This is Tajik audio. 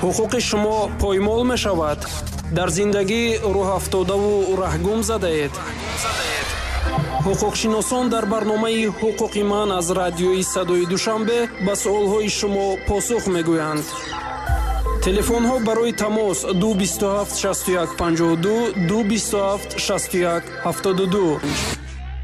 ҳуқуқи шумо поймол мешавад? дар зиндагӣ рӯҳафтодаву раҳгум задаед? ҳуқуқшиносон дар барномаи ҳуқуқи ман аз радиои садои душанбе ба суолҳои шумо посух мегӯянд. телефонҳо барои тамос 227 61 52 227 61 72.